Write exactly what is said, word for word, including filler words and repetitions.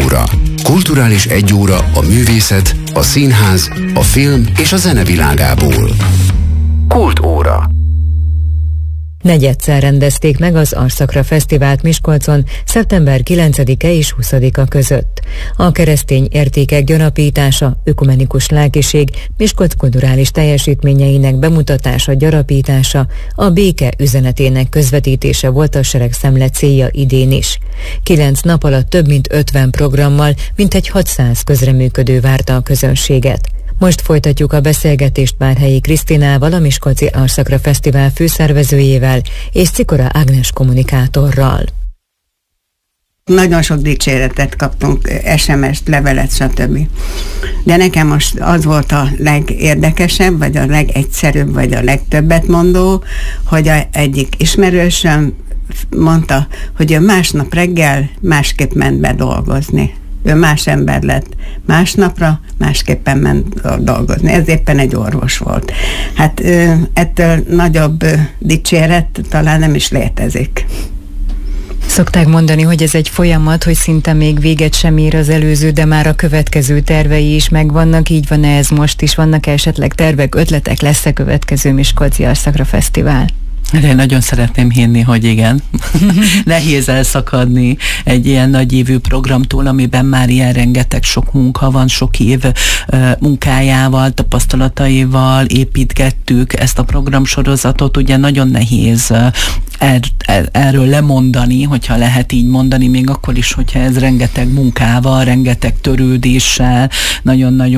óra. Kulturális egyóra a művészet, a színház, a film és a zene világából. Kultóra. Negyedszer rendezték meg az Arszakra Fesztivált Miskolcon szeptember kilencedike és huszadika között. A keresztény értékek gyarapítása, ökumenikus lelkiség, Miskolc kulturális teljesítményeinek bemutatása, gyarapítása, a béke üzenetének közvetítése volt a seregszemle célja idén is. Kilenc nap alatt több mint ötven programmal, mintegy hatszáz közreműködő várta a közönséget. Most folytatjuk a beszélgetést Várhelyi Krisztinával, a Miskolci Arszakra Fesztivál főszervezőjével és Cikora Ágnes kommunikátorral. Nagyon sok dicséretet kaptunk, es em es-t, levelet, stb. De nekem most az volt a legérdekesebb, vagy a legegyszerűbb, vagy a legtöbbet mondó, hogy a egyik ismerősöm mondta, hogy ő másnap reggel másképp ment be dolgozni. Ő más ember lett. Másnapra másképpen ment dolgozni. Ez éppen egy orvos volt. Hát ettől nagyobb dicséret talán nem is létezik. Szokták mondani, hogy ez egy folyamat, hogy szinte még véget sem ér az előző, de már a következő tervei is megvannak. Így van-e ez most is? Vannak-e esetleg tervek, ötletek? Lesz-e következő Miskolci Arszakra Fesztivál? Én nagyon szeretném hinni, hogy igen. Nehéz elszakadni egy ilyen nagyívű programtól, amiben már ilyen rengeteg sok munka van, sok év uh, munkájával, tapasztalataival építgettük ezt a programsorozatot. Ugye nagyon nehéz uh, er, er, erről lemondani, hogyha lehet így mondani, még akkor is, hogyha ez rengeteg munkával, rengeteg törődéssel, nagyon-nagyon